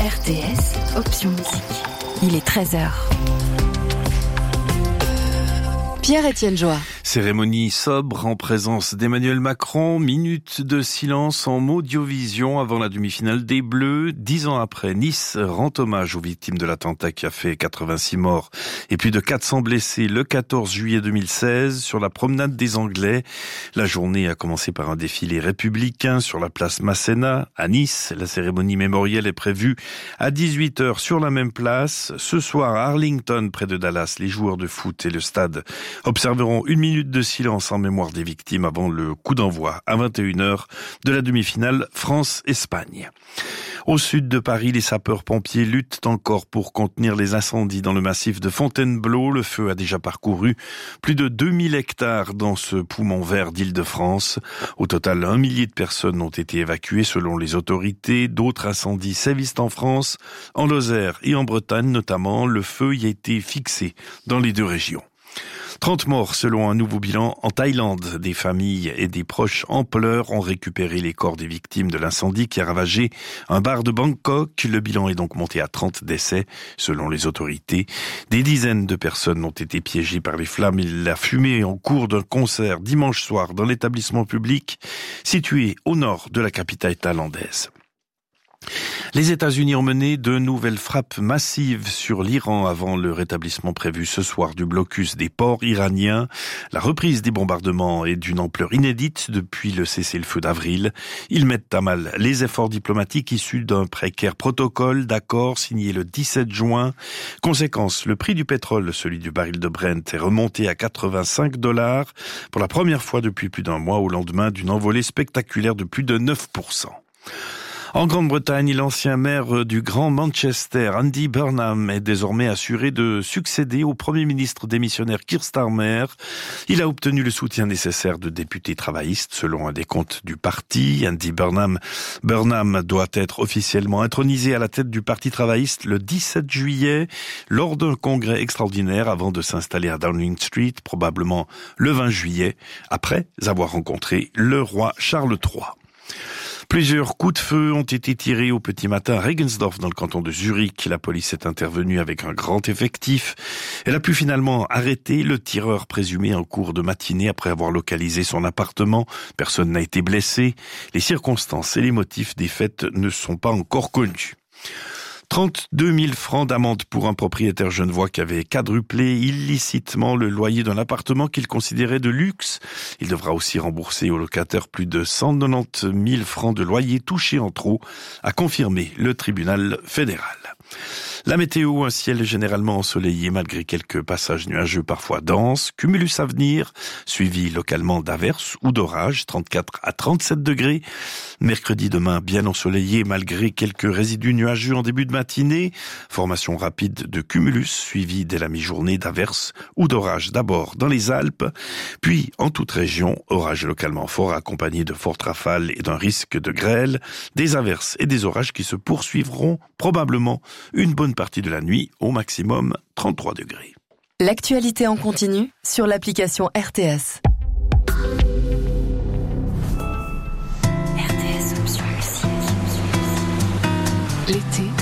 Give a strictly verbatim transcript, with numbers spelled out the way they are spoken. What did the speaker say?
R T S, option musique. Il est treize heures. Pierre-Étienne Joie. Cérémonie sobre en présence d'Emmanuel Macron, minute de silence en Audiovision avant la demi-finale des Bleus. Dix ans après, Nice rend hommage aux victimes de l'attentat qui a fait quatre-vingt-six morts et plus de quatre cents blessés le quatorze juillet deux mille seize sur la promenade des Anglais. La journée a commencé par un défilé républicain sur la place Masséna à Nice. La cérémonie mémorielle est prévue à dix-huit heures sur la même place. Ce soir à Arlington, près de Dallas, les joueurs de foot et le stade observeront une minute de silence en mémoire des victimes avant le coup d'envoi à vingt et une heures de la demi-finale France-Espagne. Au sud de Paris, les sapeurs-pompiers luttent encore pour contenir les incendies dans le massif de Fontainebleau. Le feu a déjà parcouru plus de deux mille hectares dans ce poumon vert d'Île-de-France. Au total, un millier de personnes ont été évacuées selon les autorités. D'autres incendies sévissent en France, en Lozère et en Bretagne notamment. Le feu y a été fixé dans les deux régions. trente morts selon un nouveau bilan en Thaïlande. Des familles et des proches en pleurs ont récupéré les corps des victimes de l'incendie qui a ravagé un bar de Bangkok. Le bilan est donc monté à trente décès selon les autorités. Des dizaines de personnes ont été piégées par les flammes et la fumée en cours d'un concert dimanche soir dans l'établissement public situé au nord de la capitale thaïlandaise. Les États-Unis ont mené de nouvelles frappes massives sur l'Iran avant le rétablissement prévu ce soir du blocus des ports iraniens. La reprise des bombardements est d'une ampleur inédite depuis le cessez-le-feu d'avril. Ils mettent à mal les efforts diplomatiques issus d'un précaire protocole d'accord signé le dix-sept juin. Conséquence, le prix du pétrole, celui du baril de Brent, est remonté à quatre-vingt-cinq dollars pour la première fois depuis plus d'un mois au lendemain d'une envolée spectaculaire de plus de neuf pour cent. En Grande-Bretagne, l'ancien maire du Grand Manchester, Andy Burnham, est désormais assuré de succéder au Premier ministre démissionnaire Keir Starmer. Il a obtenu le soutien nécessaire de députés travaillistes, selon un décompte du parti. Andy Burnham, Burnham doit être officiellement intronisé à la tête du Parti travailliste le dix-sept juillet, lors d'un congrès extraordinaire avant de s'installer à Downing Street, probablement le vingt juillet, après avoir rencontré le roi Charles trois. Plusieurs coups de feu ont été tirés au petit matin à Regensdorf dans le canton de Zurich. La police est intervenue avec un grand effectif. Elle a pu finalement arrêter le tireur présumé en cours de matinée après avoir localisé son appartement. Personne n'a été blessé. Les circonstances et les motifs des faits ne sont pas encore connus. trente-deux mille francs d'amende pour un propriétaire genevois qui avait quadruplé illicitement le loyer d'un appartement qu'il considérait de luxe. Il devra aussi rembourser aux locataires plus de cent quatre-vingt-dix mille francs de loyer touchés en trop, a confirmé le tribunal fédéral. La météo, un ciel généralement ensoleillé malgré quelques passages nuageux parfois denses. Cumulus à venir, suivi localement d'averses ou d'orages, trente-quatre à trente-sept degrés. Mercredi demain, bien ensoleillé malgré quelques résidus nuageux en début de matinée. Formation rapide de cumulus, suivi dès la mi-journée d'averses ou d'orages d'abord dans les Alpes. Puis, en toute région, orages localement forts accompagnés de fortes rafales et d'un risque de grêle. Des averses et des orages qui se poursuivront probablement une bonne partie de la nuit, au maximum trente-trois degrés. L'actualité en continu sur l'application R T S. R T S option musique. L'été